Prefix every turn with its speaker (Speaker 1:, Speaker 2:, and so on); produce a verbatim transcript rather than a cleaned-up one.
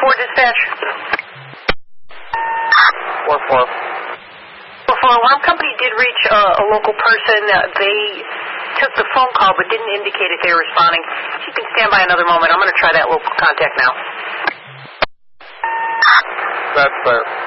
Speaker 1: four, dispatch.
Speaker 2: four four.
Speaker 1: four four, alarm company did reach uh, a local person. Uh, they took the phone call but didn't indicate if they were responding. She can stand by another moment. I'm going to try that local contact now.
Speaker 2: That's fair.